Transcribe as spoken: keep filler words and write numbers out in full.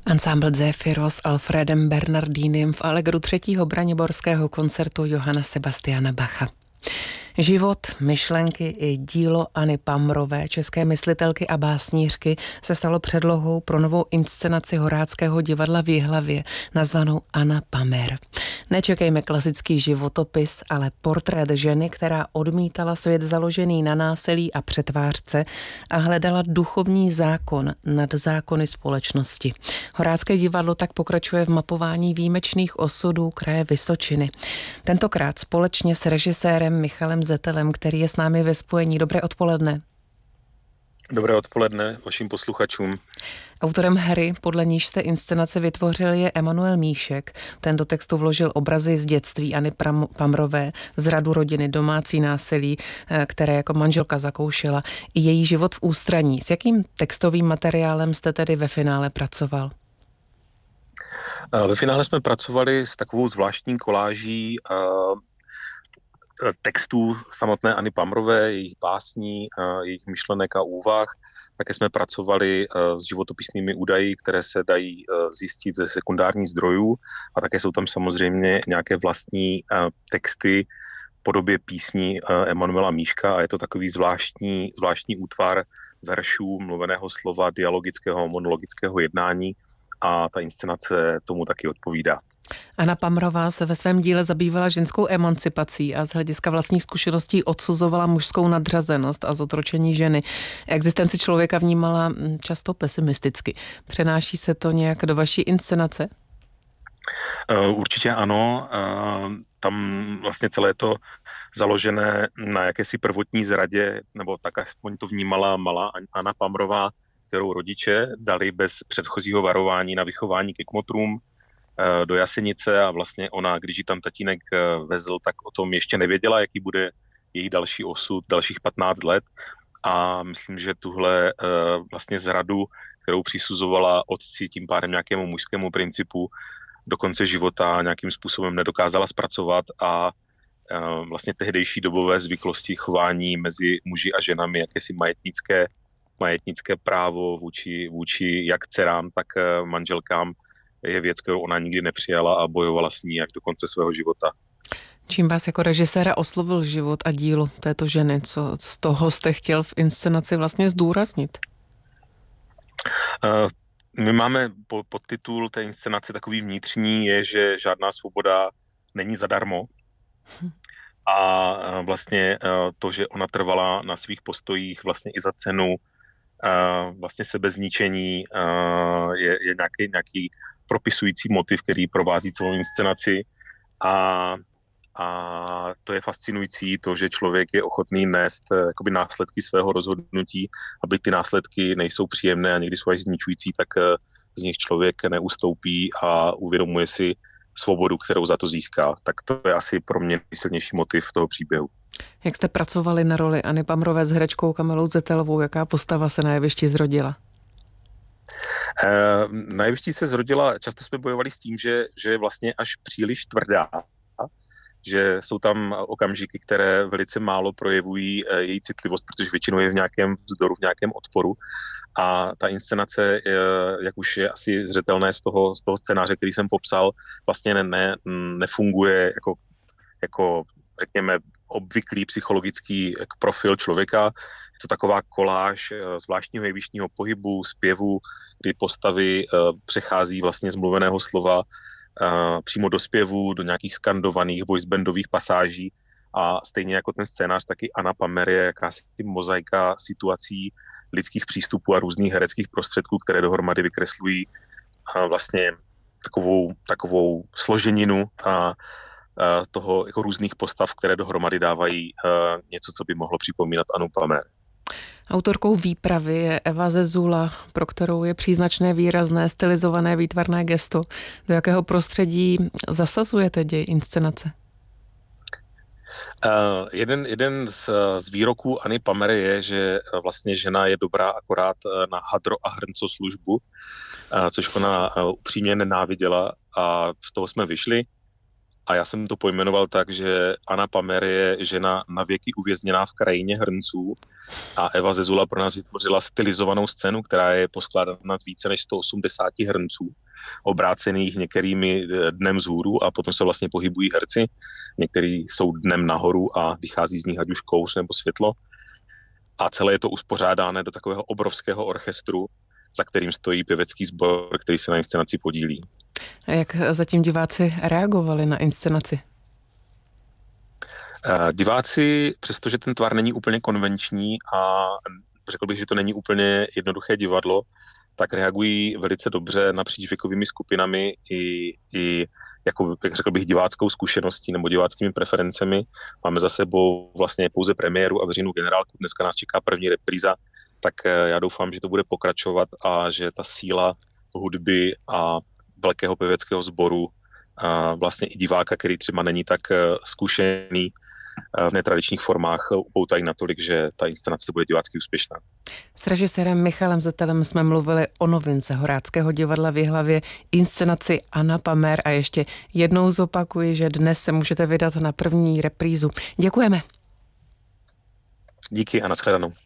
Ansámbl Zéfiro s Alfredem Bernardinem v Allegru třetího braniborského koncertu Johanna Sebastiana Bacha. Život, myšlenky i dílo Anny Pamrové, české myslitelky a básnířky, se stalo předlohou pro novou inscenaci Horáckého divadla v Jihlavě, nazvanou Anna Pamer. Nečekejme klasický životopis, ale portrét ženy, která odmítala svět založený na násilí a přetvářce a hledala duchovní zákon nad zákony společnosti. Horácké divadlo tak pokračuje v mapování výjimečných osudů kraje Vysočiny. Tentokrát společně s režisérem Michalem Zetelem, který je s námi ve spojení. Dobré odpoledne. Dobré odpoledne vašim posluchačům. Autorem hry, podle níž jste inscenaci vytvořil, je Emanuel Míšek. Ten do textu vložil obrazy z dětství Anny Pamrové, zradu rodiny, domácí násilí, které jako manželka zakoušela, i její život v ústraní. S jakým textovým materiálem jste tedy ve finále pracoval? Ve finále jsme pracovali s takovou zvláštní koláží textů samotné Anny Pamrové, jejich básní, jejich myšlenek a úvah. Také jsme pracovali s životopisnými údaji, které se dají zjistit ze sekundárních zdrojů, a také jsou tam samozřejmě nějaké vlastní texty v podobě písní Emanuela Míška, a je to takový zvláštní, zvláštní útvar veršů, mluveného slova, dialogického, monologického jednání, a ta inscenace tomu taky odpovídá. Anna Pamrová se ve svém díle zabývala ženskou emancipací a z hlediska vlastních zkušeností odsuzovala mužskou nadřazenost a zotročení ženy. Existenci člověka vnímala často pesimisticky. Přenáší se to nějak do vaší inscenace? Určitě ano. Tam vlastně celé je to založené na jakési prvotní zradě, nebo tak aspoň to vnímala malá Anna Pamrová, kterou rodiče dali bez předchozího varování na vychování ke kmotrům do Jasenice, a vlastně ona, když ji tam tatínek vezl, tak o tom ještě nevěděla, jaký bude její další osud, dalších patnáct let, a myslím, že tuhle vlastně zradu, kterou přisuzovala otci, tím pádem nějakému mužskému principu, do konce života nějakým způsobem nedokázala zpracovat, a vlastně tehdejší dobové zvyklosti chování mezi muži a ženami, jakési majetnické, majetnické právo vůči, vůči jak dcerám, tak manželkám, je věc, kterou ona nikdy nepřijala a bojovala s ní až do konce svého života. Čím vás jako režiséra oslovil život a dílo této ženy? Co z toho jste chtěl v inscenaci vlastně zdůraznit? My máme podtitul té inscenace takový vnitřní, je, že žádná svoboda není zadarmo. A vlastně to, že ona trvala na svých postojích vlastně i za cenu vlastně sebezničení, je, je nějaký, nějaký propisující motiv, který provází celou inscenaci, a, a to je fascinující, to, že člověk je ochotný nést jakoby následky svého rozhodnutí, aby ty následky nejsou příjemné a někdy jsou až zničující, tak z nich člověk neustoupí a uvědomuje si svobodu, kterou za to získá. Tak to je asi pro mě nejsilnější motiv toho příběhu. Jak jste pracovali na roli Anny Pamrové s herečkou Kamilou Zetelovou? Jaká postava se na jevišti zrodila? E, na jevišti se zrodila, často jsme bojovali s tím, že, že je vlastně až příliš tvrdá, že jsou tam okamžiky, které velice málo projevují její citlivost, protože většinou je v nějakém vzdoru, v nějakém odporu, a ta inscenace, jak už je asi zřetelné z toho, z toho scénáře, který jsem popsal, vlastně ne, ne, nefunguje jako, jako, řekněme, obvyklý psychologický profil člověka. Je to taková koláž zvláštního jevištního pohybu, zpěvu, kdy postavy přechází vlastně z mluveného slova přímo do zpěvu, do nějakých skandovaných voicebandových pasáží, a stejně jako ten scénář, taky Anna Pamer je jakási mozaika situací, lidských přístupů a různých hereckých prostředků, které dohromady vykreslují vlastně takovou, takovou složeninu a toho jako různých postav, které dohromady dávají něco, co by mohlo připomínat Annu Pamer. Autorkou výpravy je Eva Zezula, pro kterou je příznačné výrazné stylizované výtvarné gesto. Do jakého prostředí zasazujete děj inscenace? Uh, jeden, jeden z, z výroků Anny Pamer je, že vlastně žena je dobrá akorát na hadro a hrnco službu, uh, což ona uh, upřímně nenáviděla, a z toho jsme vyšli. A já jsem to pojmenoval tak, že Anna Pamer je žena na věky uvězněná v krajině hrnců a Eva Zezula pro nás vytvořila stylizovanou scénu, která je poskládána z více než sto osmdesát hrnců, obrácených některými dnem vzhůru a potom se vlastně pohybují herci. Některý jsou dnem nahoru a vychází z nich ať už kouř nebo světlo. A celé je to uspořádané do takového obrovského orchestru, za kterým stojí pěvecký sbor, který se na inscenaci podílí. A jak zatím diváci reagovali na inscenaci? Diváci, přestože ten tvar není úplně konvenční a řekl bych, že to není úplně jednoduché divadlo, tak reagují velice dobře napříč věkovými skupinami i, i jako, jak řekl bych, diváckou zkušeností nebo diváckými preferencemi. Máme za sebou vlastně pouze premiéru a veřejnou generálku, dneska nás čeká první repríza, tak já doufám, že to bude pokračovat a že ta síla hudby a velkého pěveckého sboru a vlastně i diváka, který třeba není tak zkušený v netradičních formách, upoutají natolik, že ta inscenace bude divácky úspěšná. S režisérem Michalem Zetelem jsme mluvili o novince Horáckého divadla v Jihlavě, inscenaci Anna Pamer a ještě jednou zopakuji, že dnes se můžete vydat na první reprízu. Děkujeme. Díky a nashledanou.